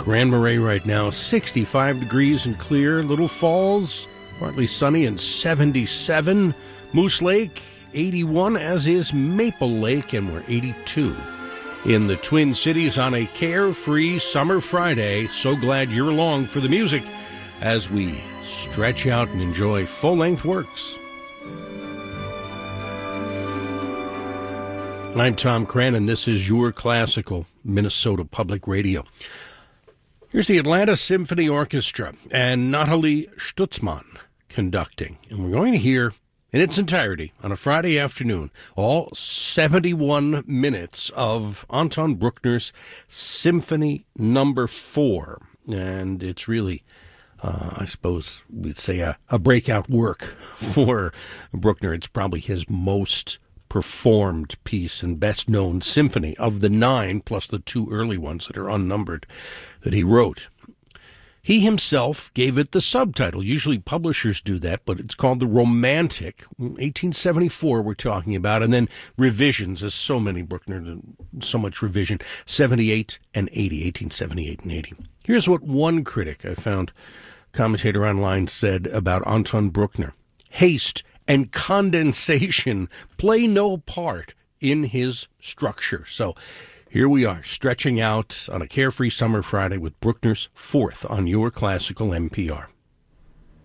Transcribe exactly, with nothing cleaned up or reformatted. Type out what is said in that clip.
Grand Marais right now, sixty-five degrees and clear. Little Falls, partly sunny and seventy-seven. Moose Lake, eighty-one, as is Maple Lake, and we're eighty-two. In the Twin Cities on a carefree summer Friday. So glad you're along for the music as we stretch out and enjoy full-length works. I'm Tom Crannon. This is your classical Minnesota Public Radio. Here's the Atlanta Symphony Orchestra and Nathalie Stutzmann conducting. And we're going to hear in its entirety on a Friday afternoon all seventy-one minutes of Anton Bruckner's Symphony Number Four. And it's really, uh, I suppose we'd say, a, a breakout work for Bruckner. It's probably his most performed piece and best-known symphony of the nine, plus the two early ones that are unnumbered, that he wrote. He himself gave it the subtitle. Usually publishers do that, but it's called The Romantic. eighteen seventy-four we're talking about, and then revisions, as so many Bruckner, so much revision, seventy-eight and eighty, eighteen seventy-eight and eighty. Here's what one critic I found, commentator online, said about Anton Bruckner. Haste and condensation play no part in his structure. So here we are, stretching out on a carefree summer Friday with Bruckner's Fourth on your classical N P R.